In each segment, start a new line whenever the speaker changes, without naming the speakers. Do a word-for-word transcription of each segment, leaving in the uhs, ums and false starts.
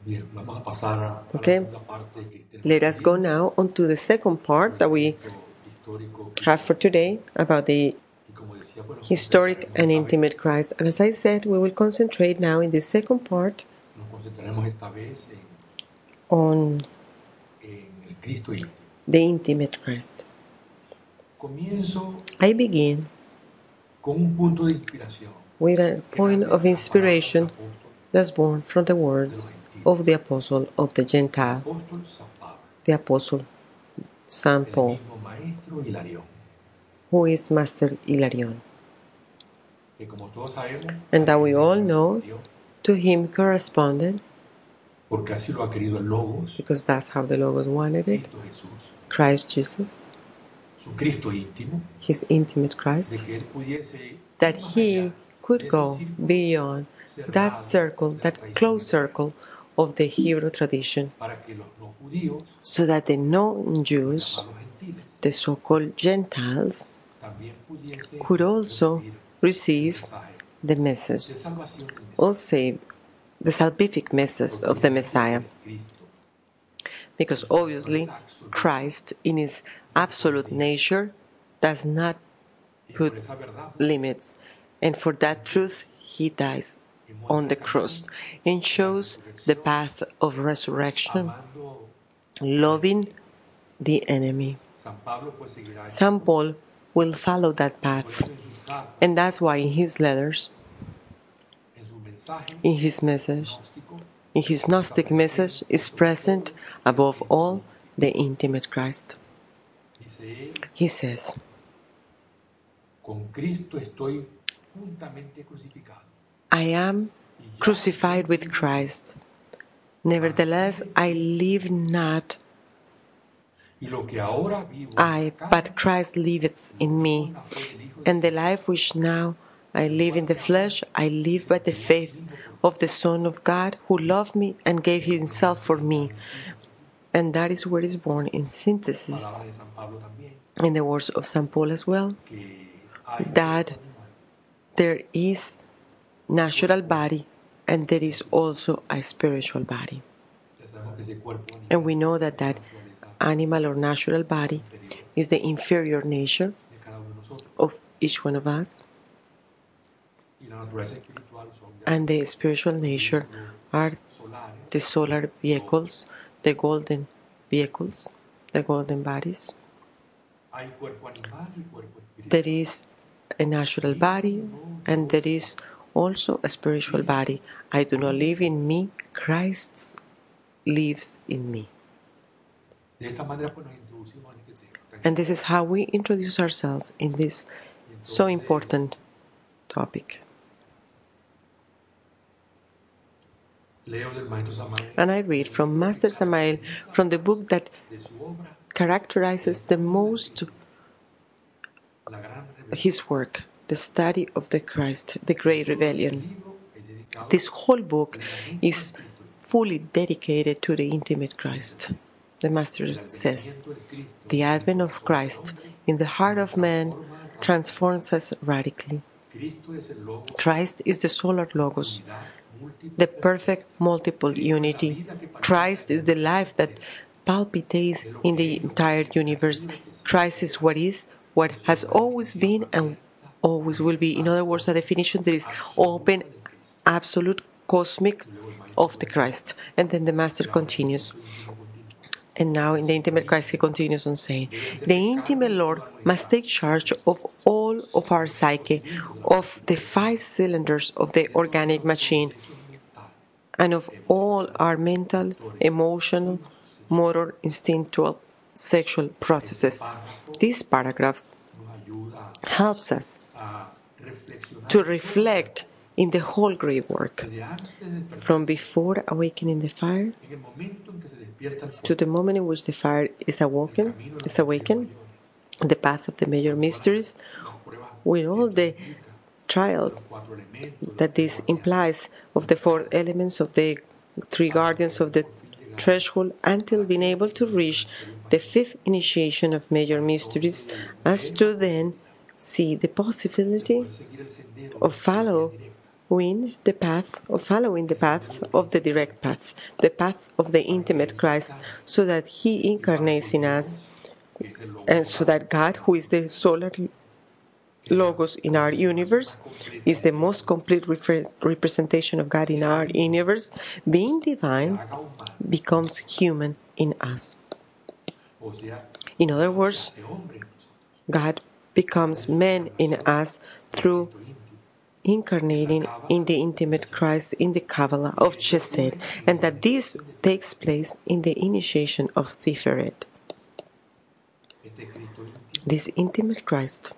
Okay, let us go now on to the second part that we have for today about the historic and intimate Christ. And as I said, we will concentrate now in the second part on the intimate Christ. I begin with a point of inspiration that's born from the words of the Apostle of the Gentile, the Apostle Saint Paul, who is Master Hilarion. And that we all know, to him corresponded, because that's how the Logos wanted it, Christ Jesus, his intimate Christ, that he could go beyond that circle, that close circle of the Hebrew tradition, so that the non-Jews, the so-called Gentiles, could also receive the message, or say, the salvific message of the Messiah. Because obviously, Christ, in his absolute nature, does not put limits. And for that truth, he dies on the cross and shows the path of resurrection, loving the enemy. Saint Paul will follow that path. And that's why in his letters, in his message, in his Gnostic message, is present above all the intimate Christ. He says, I am crucified with Christ. Nevertheless, I live not I, but Christ liveth in me. And the life which now I live in the flesh, I live by the faith of the Son of God, who loved me and gave himself for me. And that is where is born in synthesis, in the words of Saint Paul as well, that there is natural body and there is also a spiritual body. And we know that that animal or natural body is the inferior nature of each one of us, and the spiritual nature are the solar vehicles, the golden vehicles, the golden bodies. There is a natural body and there is also a spiritual body. I do not live in me, Christ lives in me. And this is how we introduce ourselves in this so important topic. And I read from Master Samael, from the book that characterizes the most his work, the study of the Christ, the Great Rebellion. This whole book is fully dedicated to the intimate Christ. The Master says, the advent of Christ in the heart of man transforms us radically. Christ is the solar Logos, the perfect multiple unity. Christ is the life that palpitates in the entire universe. Christ is what is, what has always been and always will be. In other words, a definition that is open, absolute, cosmic of the Christ. And then the Master continues. And now in the intimate Christ, he continues on saying, the intimate Lord must take charge of all of our psyche, of the five cylinders of the organic machine, and of all our mental, emotional, motor, instinctual, sexual processes. These paragraphs helps us to reflect in the whole great work, from before awakening the fire to the moment in which the fire is awoken, is awakened, the path of the major mysteries, with all the trials that this implies of the four elements of the three guardians of the threshold, until being able to reach the fifth initiation of major mysteries, as to then see the possibility of follow win the path of following the path of the direct path, the path of the intimate Christ, so that He incarnates in us, and so that God, who is the solar Logos in our universe, is the most complete refer- representation of God in our universe, being divine, becomes human in us. In other words, God becomes man in us through incarnating in the intimate Christ in the Kabbalah of Chesed, and that this takes place in the initiation of Tiferet. This intimate Christ,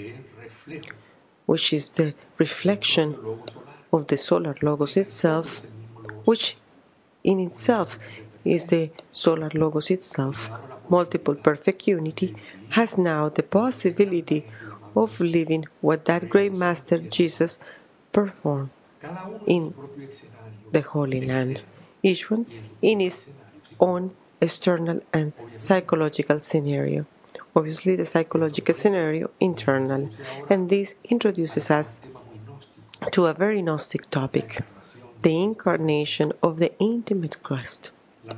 which is the reflection of the solar Logos itself, which in itself is the solar Logos itself, multiple perfect unity, has now the possibility of living what that great Master Jesus performed in the Holy Land, each one in its own external and psychological scenario. Obviously, the psychological scenario internal, and this introduces us to a very Gnostic topic, the incarnation of the intimate Christ.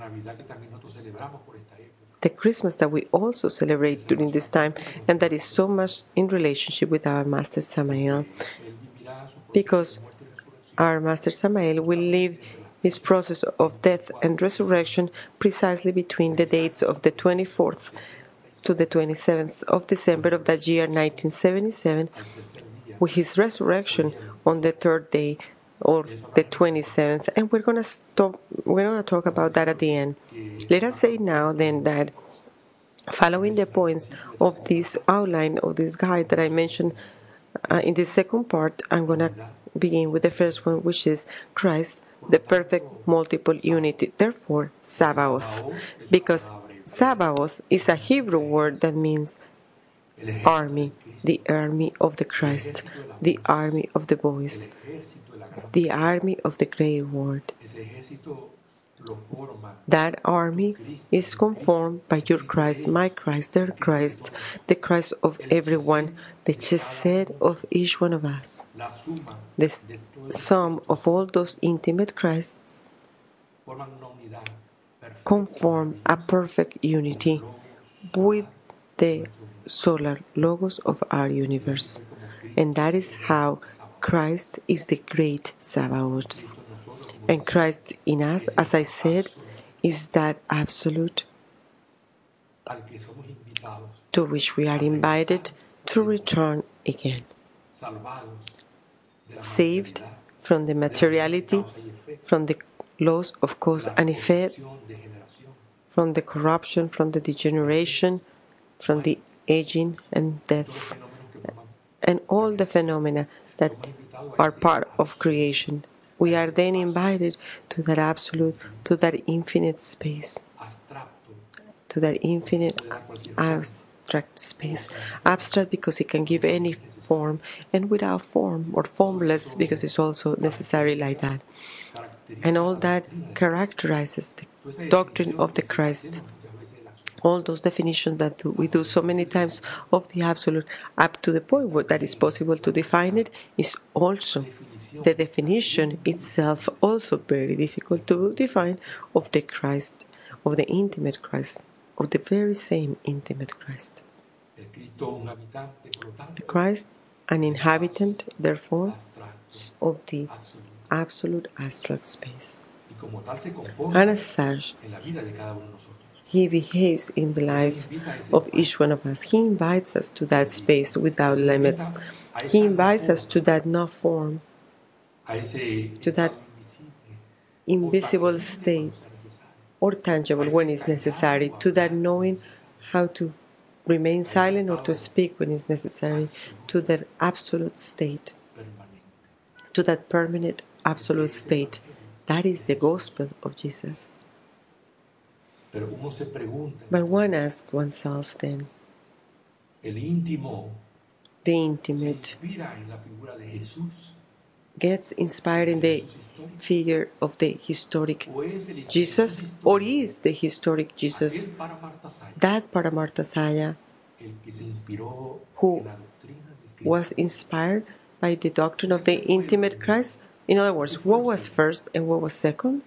The Christmas that we also celebrate during this time, and that is so much in relationship with our Master Samael, because our Master Samael will live his process of death and resurrection precisely between the dates of the twenty-fourth to the twenty-seventh of December of that year, nineteen seventy-seven, with his resurrection on the third day, or the twenty-seventh, and we're gonna stop. We're gonna talk about that at the end. Let us say now then that, following the points of this outline of this guide that I mentioned uh, in the second part, I'm gonna begin with the first one, which is Christ, the perfect multiple unity. Therefore, Sabaoth, because Sabaoth is a Hebrew word that means army, the army of the Christ, the army of the boys, the army of the great word. That army is conformed by your Christ, my Christ, their Christ, the Christ of everyone, the chesed of each one of us, the sum of all those intimate Christs conform a perfect unity with the solar Logos of our universe. And that is how Christ is the great Sabaoth. And Christ in us, as I said, is that absolute to which we are invited to return again. Saved from the materiality, from the laws of cause and effect, from the corruption, from the degeneration, from the aging and death, and all the phenomena that are part of creation. We are then invited to that absolute, to that infinite space, to that infinite abstract space. Abstract because it can give any form, and without form, or formless because it's also necessary like that. And all that characterizes the doctrine of the Christ. All those definitions that we do so many times of the absolute, up to the point where that is possible to define it, is also the definition itself also very difficult to define of the Christ, of the intimate Christ, of the very same intimate Christ. The Christ, an inhabitant, therefore, of the absolute abstract space. And as such, He behaves in the life of each one of us. He invites us to that space without limits. He invites us to that no form, to that invisible state, or tangible when it's necessary, to that knowing how to remain silent or to speak when it's necessary, to that absolute state, to that permanent absolute state. That is the gospel of Jesus. But one asks oneself then, the intimate gets inspired in the figure of the historic Jesus, or is the historic Jesus that Paramarthasaya who was inspired by the doctrine of the intimate Christ? In other words, what was first and what was second?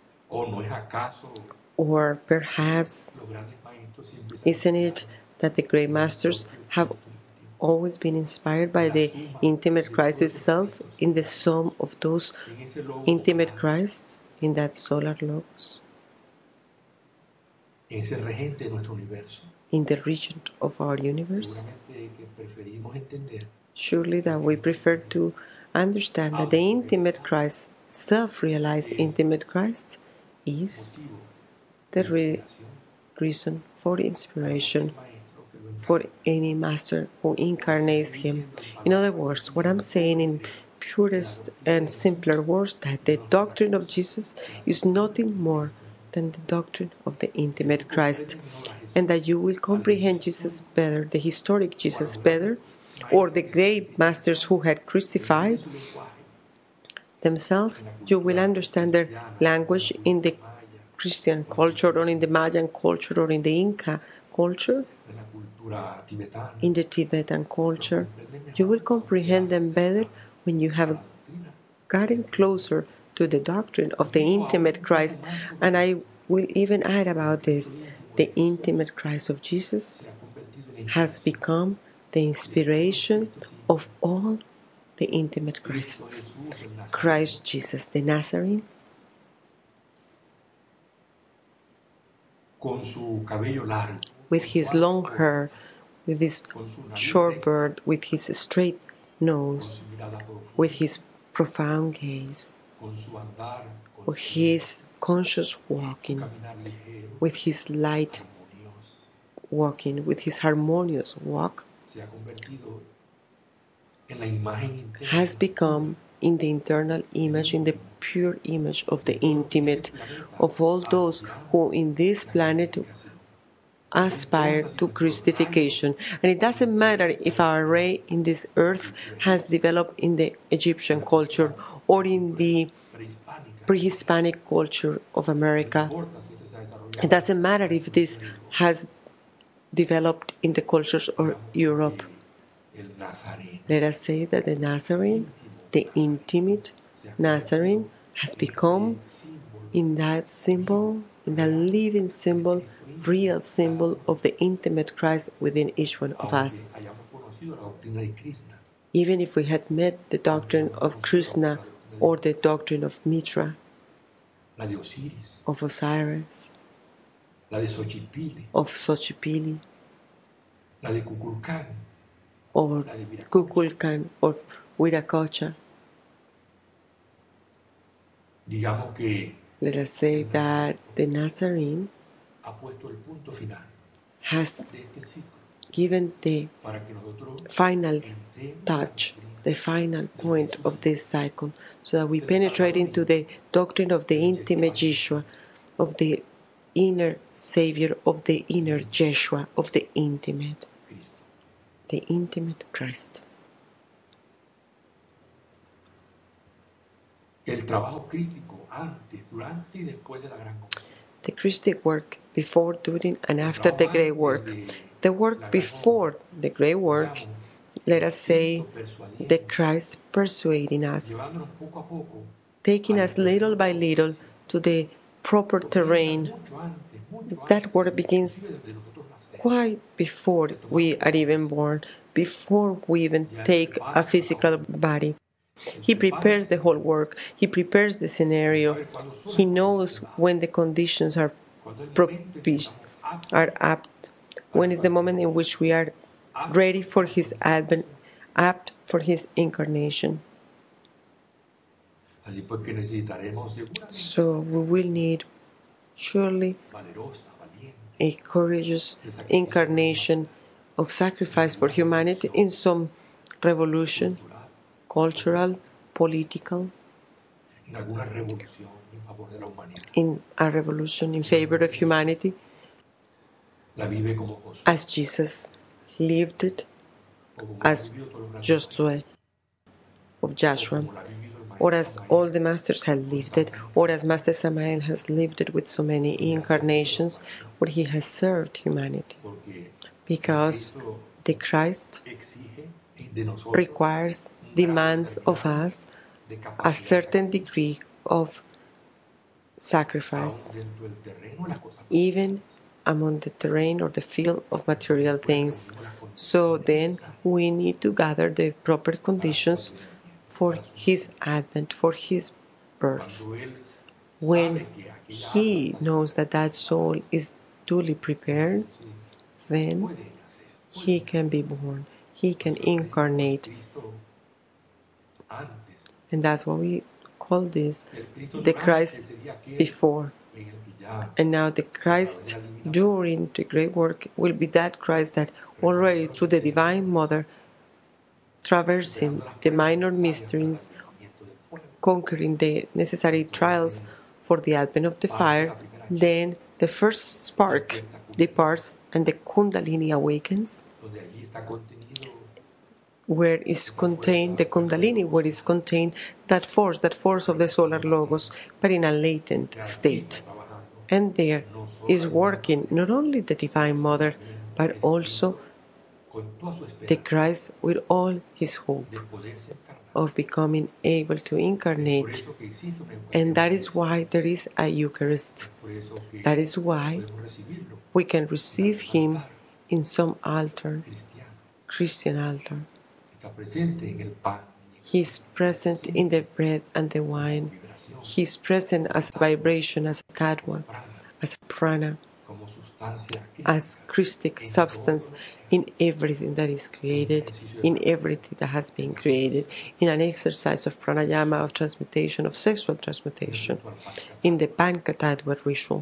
Or perhaps, isn't it that the great masters have always been inspired by the intimate Christ itself in the sum of those intimate Christs in that solar logos? In the region of our universe? Surely that we prefer to understand that the intimate Christ, self-realized intimate Christ, is the re- reason for inspiration for any master who incarnates him. In other words, what I'm saying in purest and simpler words, that the doctrine of Jesus is nothing more than the doctrine of the intimate Christ, and that you will comprehend Jesus better, the historic Jesus better, or the great masters who had crucified themselves, you will understand their language in the Christian culture or in the Mayan culture or in the Inca culture, in the Tibetan culture. You will comprehend them better when you have gotten closer to the doctrine of the intimate Christ. And I will even add about this: the intimate Christ of Jesus has become the inspiration of all the intimate Christs. Christ Jesus, the Nazarene, with his long hair, with his short beard, with his straight nose, with his profound gaze, with his conscious walking, with his light walking, with his harmonious walk, has become in the internal image, in the pure image of the intimate, of all those who in this planet aspire to Christification. And it doesn't matter if our ray in this earth has developed in the Egyptian culture or in the pre-Hispanic culture of America. It doesn't matter if this has developed in the cultures of Europe. Let us say that the Nazarene, the intimate Nazarene, has become in that symbol, in that living symbol, real symbol of the intimate Christ within each one of us. Even if we had met the doctrine of Krishna or the doctrine of Mitra, of Osiris, of Xochipilli, or Kukulkan, or Viracocha, let us say that the Nazarene has given the final touch, the final point of this cycle, so that we penetrate into the doctrine of the intimate Yeshua, of the inner Savior, of the inner Yeshua, of the intimate, the intimate Christ. The Christic work before, during, and after the great work. The work before the great work, let us say, the Christ persuading us, taking us little by little to the proper terrain. That work begins quite before we are even born, before we even take a physical body. He prepares the whole work. He prepares the scenario. He knows when the conditions are propitious, are apt, when is the moment in which we are ready for his advent, apt for his incarnation. So we will need, surely, a courageous incarnation of sacrifice for humanity in some revolution, cultural, political, in a revolution in favor of humanity, as Jesus lived it, as Josué of Joshua, or as all the masters have lived it, or as Master Samael has lived it with so many incarnations, where he has served humanity. Because the Christ requires demands of us a certain degree of sacrifice, even among the terrain or the field of material things. So then we need to gather the proper conditions for His advent, for His birth. When He knows that that soul is duly prepared, then He can be born. He can incarnate. And that's what we call this the Christ before. And now the Christ during the great work will be that Christ that already through the Divine Mother, traversing the minor mysteries, conquering the necessary trials for the advent of the fire, then the first spark departs and the Kundalini awakens, where is contained the Kundalini, where is contained that force, that force of the solar logos, but in a latent state. And there is working not only the Divine Mother, but also the Christ with all his hope of becoming able to incarnate. And that is why there is a Eucharist. That is why we can receive him in some altar, Christian altar. He is present in the bread and the wine. He is present as a vibration, as a tattva, as a prana, as Christic substance in everything that is created, in everything that has been created, in an exercise of pranayama, of transmutation, of sexual transmutation, in the Pankatattva ritual.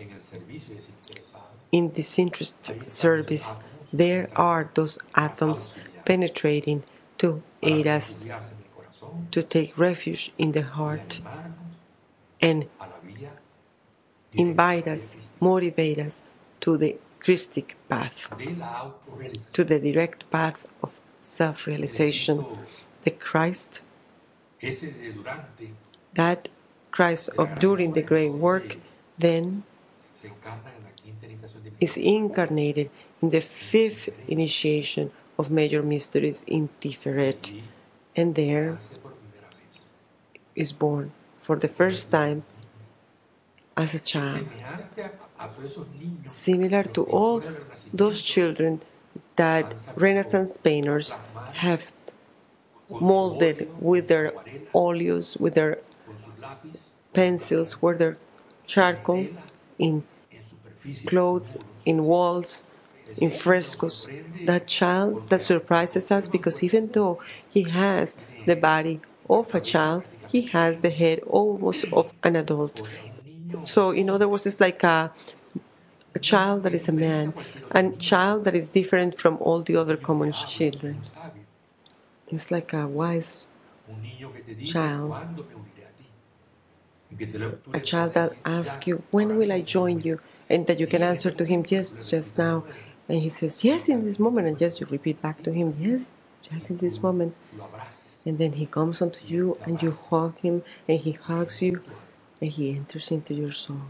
In disinterested service, there are those atoms penetrating to aid us, to take refuge in the heart and invite us, motivate us to the Christic path, to the direct path of self-realization. The Christ, that Christ of during the great work, then is incarnated in the fifth initiation of major mysteries in Tiferet, and there is born for the first time as a child, similar to all those children that Renaissance painters have molded with their oleos, with their pencils, with their charcoal, in clothes, in walls, in frescoes. That child that surprises us, because even though he has the body of a child, he has the head almost of an adult. So, in other words, it's like a, a child that is a man, and child that is different from all the other common children. It's like a wise child, a child that asks you, when will I join you? And that you can answer to him, yes, just now. And he says, yes, in this moment. And just you repeat back to him, yes, just in this moment. And then he comes onto you and you hug him and he hugs you and he enters into your soul.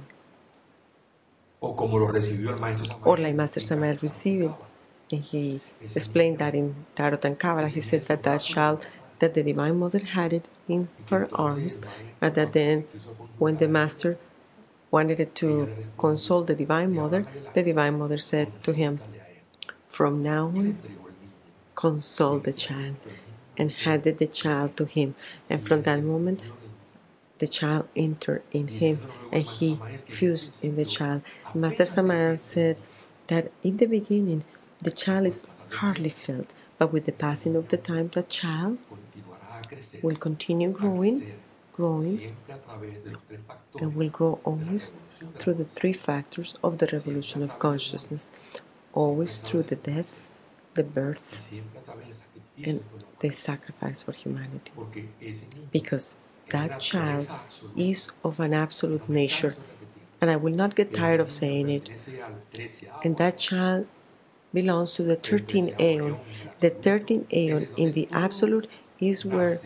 Or like Master Samael received it. And he explained that in Tarot and Kabbalah. He said that that child, that the Divine Mother had it in her arms, and that then when the Master wanted to console the Divine Mother, the Divine Mother said to him, from now on, console the child, and handed the child to him. And from that moment, the child entered in him, and he fused in the child. Master Samael said that in the beginning, the child is hardly felt, but with the passing of the time, the child will continue growing, growing, and will grow always through the three factors of the revolution of consciousness, always through the death, the birth, and the sacrifice for humanity. Because that child is of an absolute nature, and I will not get tired of saying it. And that child belongs to the thirteenth aeon. The thirteenth aeon in the absolute is where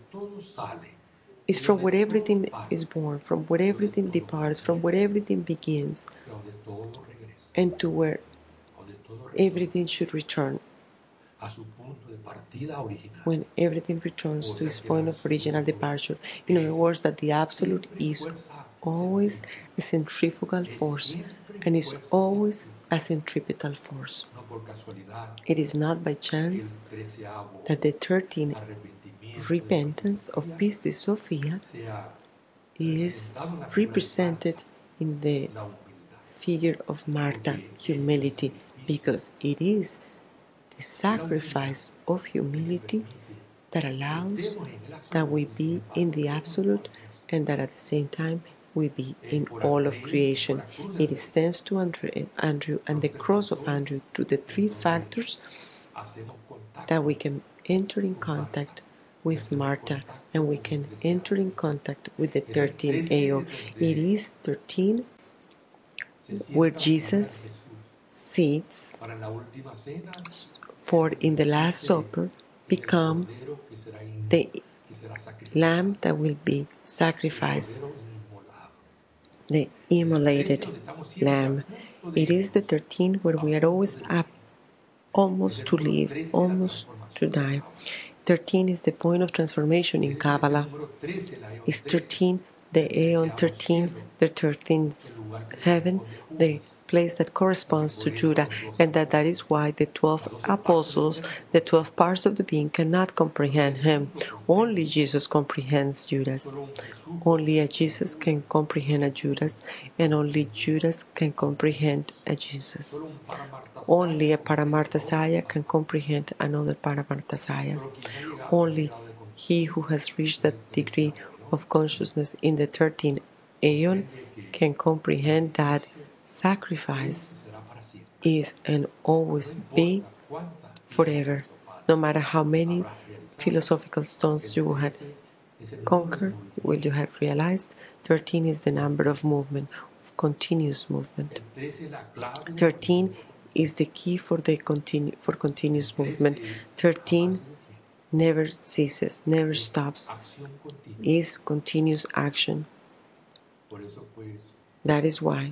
is from where everything is born, from where everything departs, from where everything begins, and to where everything should return. when everything returns to its point of original departure. In other words, that the Absolute is always a centrifugal force and is always a centripetal force. It is not by chance that the thirteenth repentance of Pistis Sophia is represented in the figure of Martha, humility, because it is the sacrifice of humility that allows that we be in the Absolute and that at the same time we be in all of creation. It is thanks to Andrew, Andrew and the cross of Andrew, to the three factors, that we can enter in contact with Martha and we can enter in contact with the thirteenth A O. It is thirteen where Jesus sits for in the Last Supper become the lamb that will be sacrificed, the immolated lamb. It is the thirteenth where we are always up, almost to live, almost to die. thirteen is the point of transformation in Kabbalah. Is thirteen the Aeon thirteen, the thirteenth heaven, the place that corresponds to Judah, and that that is why the twelve apostles, the twelve parts of the being, cannot comprehend him. Only Jesus comprehends Judas. Only a Jesus can comprehend a Judas, and only Judas can comprehend a Jesus. Only a Paramarthasaya can comprehend another Paramarthasaya. Only he who has reached that degree of consciousness in the thirteenth Aeon can comprehend that sacrifice is and always be forever. No matter how many philosophical stones you had conquered, will you have realized, thirteen is the number of movement, of continuous movement. thirteen is the key for the continu- for continuous movement. thirteen never ceases, never stops, is continuous action. That is why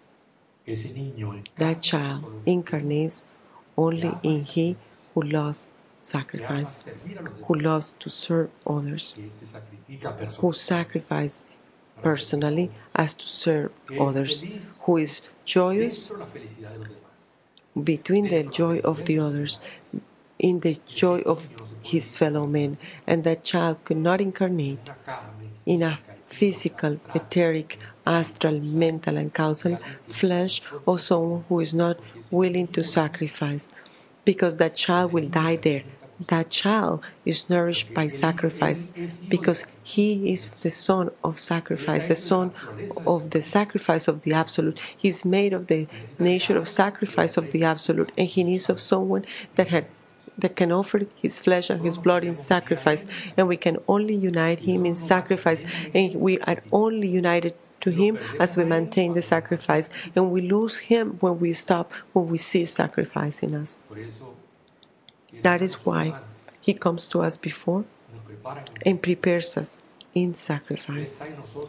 that child incarnates only in he who loves sacrifice, who loves to serve others, who sacrifices personally as to serve others, who is joyous between the joy of the others, in the joy of his fellow men. And that child could not incarnate in a physical, etheric, astral, mental, and causal flesh of someone who is not willing to sacrifice, because that child will die there. That child is nourished by sacrifice because he is the son of sacrifice, the son of the sacrifice of the Absolute. He is made of the nature of sacrifice of the Absolute, and he needs of someone that had that can offer his flesh and his blood in sacrifice, and we can only unite him in sacrifice, and we are only united to him as we maintain the sacrifice, and we lose him when we stop, when we see sacrifice in us. That is why he comes to us before and prepares us in sacrifice.